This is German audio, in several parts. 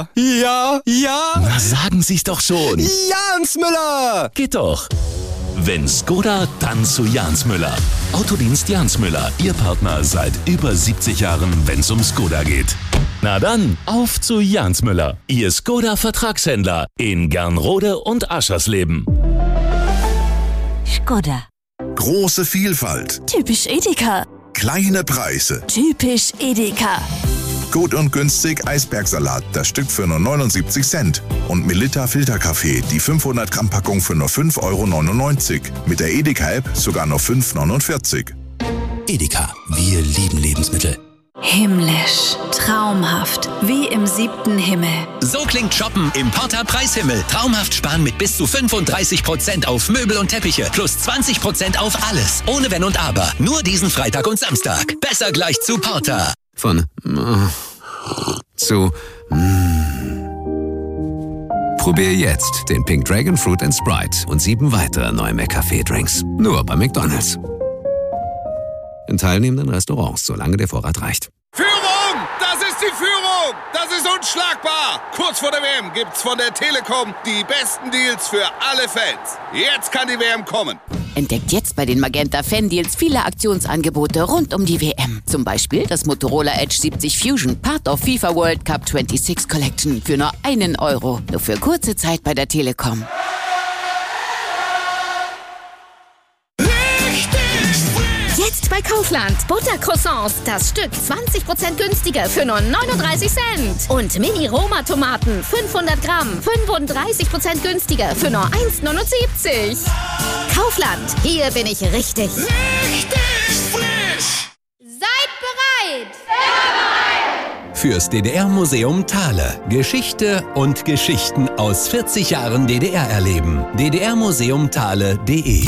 Ja, ja. Na, sagen Sie's doch schon. Jans Müller. Geht doch. Wenn Skoda, dann zu Jans Müller. Autodienst Jans Müller, Ihr Partner seit über 70 Jahren, wenn's um Skoda geht. Na dann, auf zu Jans Müller, Ihr Skoda-Vertragshändler in Gernrode und Aschersleben. Skoda. Große Vielfalt, Typisch Edeka. kleine Preise. Typisch Edeka. Gut und günstig Eisbergsalat, das Stück für nur 79 Cent. Und Melitta Filterkaffee, die 500 Gramm Packung für nur 5,99 €. Mit der Edeka-App sogar nur 5,49 €. Edeka, wir lieben Lebensmittel. Himmlisch. Traumhaft. Wie im 7. Himmel. So klingt Shoppen im Porter Preishimmel. Traumhaft sparen mit bis zu 35% auf Möbel und Teppiche. Plus 20% auf alles. Ohne Wenn und Aber. Nur diesen Freitag und Samstag. Besser gleich zu Porter. Von zu Probier jetzt den Pink Dragon Fruit and Sprite und 7 weitere neue McCafé-Drinks. Nur bei McDonald's. In teilnehmenden Restaurants, solange der Vorrat reicht. Führung! Das ist die Führung! Das ist unschlagbar! Kurz vor der WM gibt's von der Telekom die besten Deals für alle Fans. Jetzt kann die WM kommen. Entdeckt jetzt bei den Magenta Fan-Deals viele Aktionsangebote rund um die WM. Zum Beispiel das Motorola Edge 70 Fusion, Part of FIFA World Cup 26 Collection für nur 1 €. Nur für kurze Zeit bei der Telekom. Jetzt bei Kaufland. Buttercroissants. Das Stück 20% günstiger für nur 39 Cent. Und Mini-Roma-Tomaten. 500 Gramm. 35% günstiger für nur 1,79 €. Kaufland. Hier bin ich richtig. Richtig frisch! Seid bereit. Fürs DDR-Museum Thale. Geschichte und Geschichten aus 40 Jahren DDR erleben. ddrmuseumthale.de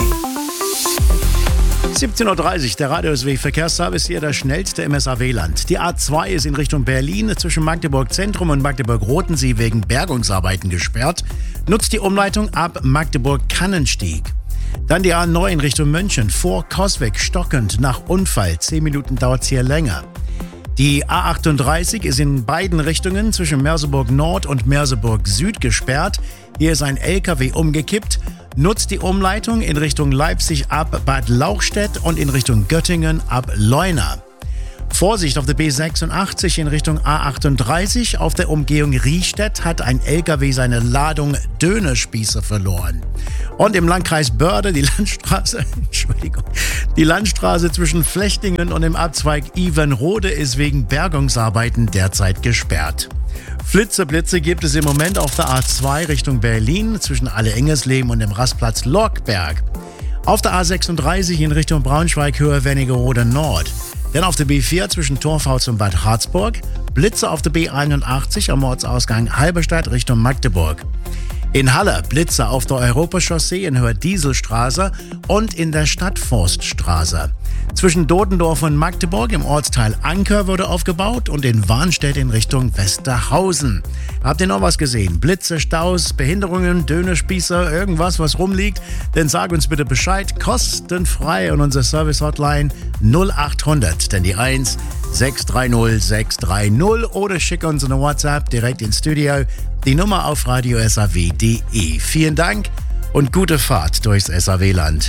17:30 Uhr, der Radio SW Verkehrsservice hier, das schnellste im SAW-Land. Die A2 ist in Richtung Berlin zwischen Magdeburg Zentrum und Magdeburg-Rodensee wegen Bergungsarbeiten gesperrt. Nutzt die Umleitung ab Magdeburg-Kannenstieg. Dann die A9 in Richtung München, vor Coswig stockend nach Unfall. 10 Minuten dauert es hier länger. Die A38 ist in beiden Richtungen zwischen Merseburg Nord und Merseburg Süd gesperrt. Hier ist ein LKW umgekippt. Nutzt die Umleitung in Richtung Leipzig ab Bad Lauchstädt und in Richtung Göttingen ab Leuna. Vorsicht auf der B86 in Richtung A38. Auf der Umgehung Riestedt hat ein LKW seine Ladung Dönerspieße verloren. Und im Landkreis Börde die Landstraße zwischen Flechtingen und dem Abzweig Ivenrode ist wegen Bergungsarbeiten derzeit gesperrt. Blitze gibt es im Moment auf der A2 Richtung Berlin zwischen Alle-Engersleben und dem Rastplatz Lockberg. Auf der A36 in Richtung Braunschweig-Höhe Wernigerode Nord. Dann auf der B4 zwischen Torfhaus und Bad Harzburg. Blitze auf der B81 am Ortsausgang Halberstadt Richtung Magdeburg. In Halle Blitze auf der Europachaussee in Höhe Dieselstraße und in der Stadtforststraße. Zwischen Dodendorf und Magdeburg im Ortsteil Anker wurde aufgebaut und in Warnstedt in Richtung Westerhausen. Habt ihr noch was gesehen? Blitze, Staus, Behinderungen, Dönerspießer, irgendwas, was rumliegt? Dann sag uns bitte Bescheid, kostenfrei an unsere Service-Hotline 0800, denn die 1 630 630 oder schick uns eine WhatsApp direkt ins Studio. Die Nummer auf radiosaw.de. Vielen Dank und gute Fahrt durchs SAW-Land.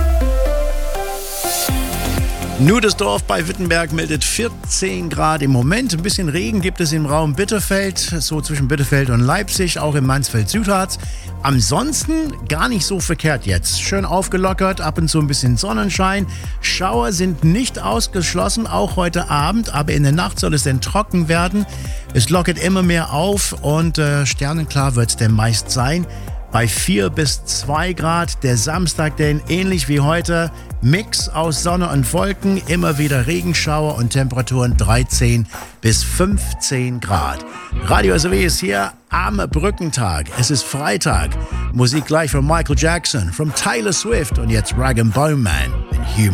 Nudesdorf bei Wittenberg meldet 14 Grad im Moment. Ein bisschen Regen gibt es im Raum Bitterfeld, so zwischen Bitterfeld und Leipzig, auch im Mansfeld-Südharz. Ansonsten gar nicht so verkehrt jetzt. Schön aufgelockert, ab und zu ein bisschen Sonnenschein. Schauer sind nicht ausgeschlossen, auch heute Abend, aber in der Nacht soll es dann trocken werden. Es lockert immer mehr auf und sternenklar wird es dann meist sein. Bei 4 bis 2 Grad, der Samstag denn ähnlich wie heute, Mix aus Sonne und Wolken, immer wieder Regenschauer und Temperaturen 13 bis 15 Grad. Radio SAW ist hier am Brückentag, es ist Freitag. Musik gleich von Michael Jackson, von Taylor Swift und jetzt Rag & Bone Man in Human.